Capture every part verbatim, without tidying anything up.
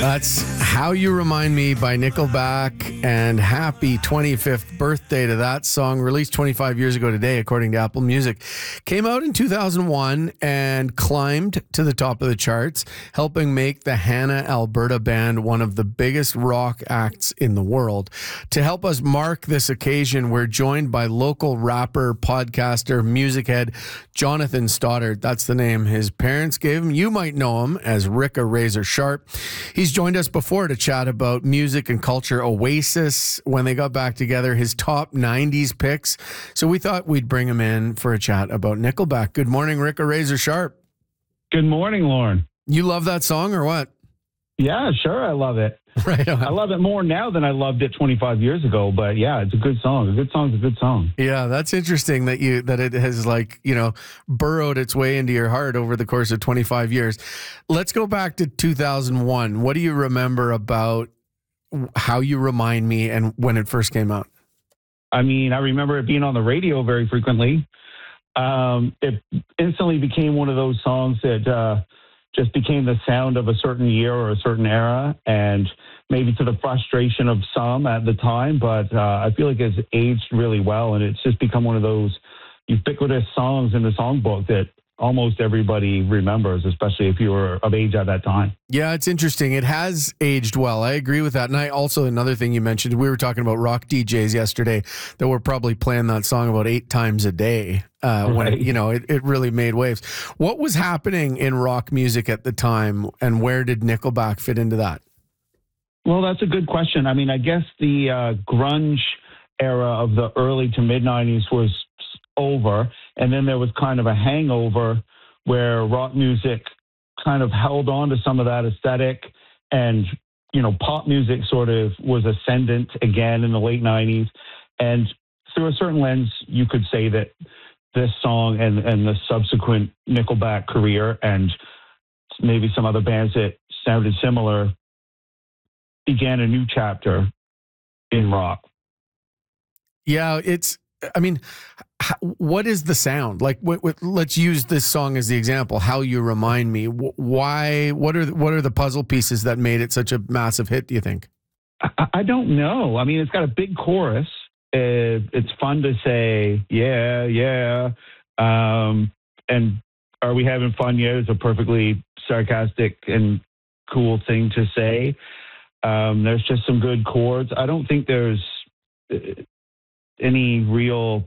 That's How You Remind Me by Nickelback, and happy twenty-fifth birthday to that song, released twenty-five years ago today, according to Apple Music. Came out in two thousand one and climbed to the top of the charts, helping make the Hannah, Alberta band one of the biggest rock acts in the world. To help us mark this occasion, we're joined by local rapper, podcaster, music head, Jonathan Stoddard. That's the name his parents gave him. You might know him as Ricka Razor Sharp. He's joined us before to chat about music and culture. Oasis, when they got back together, his top nineties picks. So we thought we'd bring him in for a chat about Nickelback. Good morning, Ricka Razor Sharp. Good morning, Lauren. You love that song or what? Yeah, sure. I love it. Right on. I love it more now than I loved it twenty-five years ago. But yeah, it's a good song. A good song's a good song. Yeah, that's interesting that you that it has like, you know, burrowed its way into your heart over the course of twenty-five years. Let's go back to two thousand one. What do you remember about How You Remind Me and when it first came out? I mean, I remember it being on the radio very frequently. Um, it instantly became one of those songs that uh, just became the sound of a certain year or a certain era, and maybe to the frustration of some at the time, but uh, I feel like it's aged really well, and it's just become one of those ubiquitous songs in the songbook that almost everybody remembers, especially if you were of age at that time. Yeah, it's interesting. It has aged well. I agree with that. And I also, another thing you mentioned, we were talking about rock D Js yesterday that were probably playing that song about eight times a day uh, right. when, it, you know, it, it really made waves. What was happening in rock music at the time, and where did Nickelback fit into that? Well, that's a good question. I mean, I guess the uh, grunge era of the early to mid nineties was over, and then there was kind of a hangover where rock music kind of held on to some of that aesthetic, and you know, pop music sort of was ascendant again in the late nineties. And through a certain lens, you could say that this song and and the subsequent Nickelback career, and maybe some other bands that sounded similar, began a new chapter in rock. Yeah, it's, I mean, what is the sound like? What, what, let's use this song as the example. How You Remind Me. Why? What are what are the puzzle pieces that made it such a massive hit? Do you think? I, I don't know. I mean, it's got a big chorus. Uh, it's fun to say, yeah, yeah, um, and are we having fun yet? It's a perfectly sarcastic and cool thing to say. Um, there's just some good chords. I don't think there's any real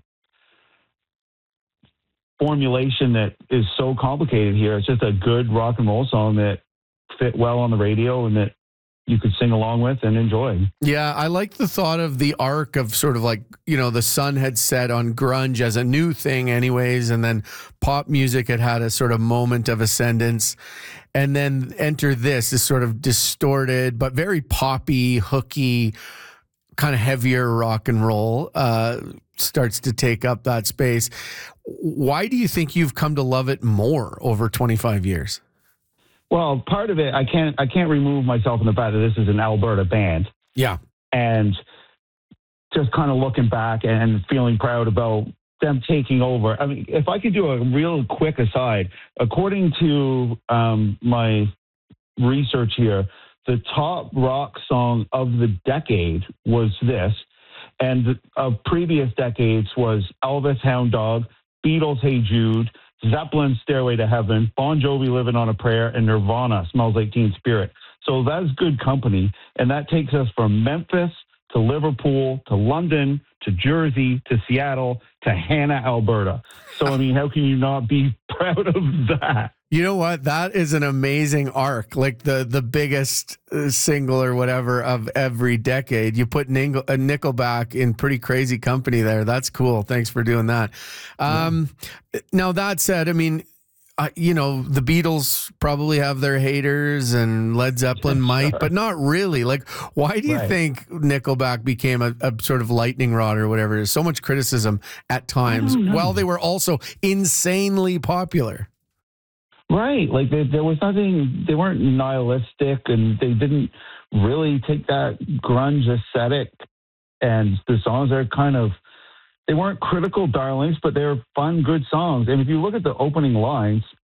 formulation that is so complicated here. It's just a good rock and roll song that fit well on the radio and that you could sing along with and enjoy. Yeah, I like the thought of the arc of sort of like, you know, the sun had set on grunge as a new thing anyways, and then pop music had had a sort of moment of ascendance, and then enter this, this sort of distorted but very poppy, hooky, kind of heavier rock and roll uh, starts to take up that space. Why do you think you've come to love it more over twenty-five years? Well, part of it, I can't I can't remove myself from the fact that this is an Alberta band. Yeah. And just kind of looking back and feeling proud about them taking over. I mean, if I could do a real quick aside, according to um, my research here, the top rock song of the decade was this, and of previous decades was Elvis, Hound Dog, Beatles, Hey Jude, Zeppelin, Stairway to Heaven, Bon Jovi, Living on a Prayer, and Nirvana, Smells Like Teen Spirit. So that's good company, and that takes us from Memphis to Liverpool to London to Jersey to Seattle to Hannah, Alberta. So, I mean, how can you not be proud of that? You know what? That is an amazing arc, like the the biggest single or whatever of every decade. You put Nickel, a Nickelback in pretty crazy company there. That's cool. Thanks for doing that. Um, yeah. Now, that said, I mean, uh, you know, the Beatles probably have their haters and Led Zeppelin might, but not really. Like, why do you right. think Nickelback became a, a sort of lightning rod or whatever? There's so much criticism at times. While they were also insanely popular. Right. Like they, there was nothing, they weren't nihilistic, and they didn't really take that grunge aesthetic, and the songs are kind of, they weren't critical darlings, but they're fun, good songs. And if you look at the opening lines,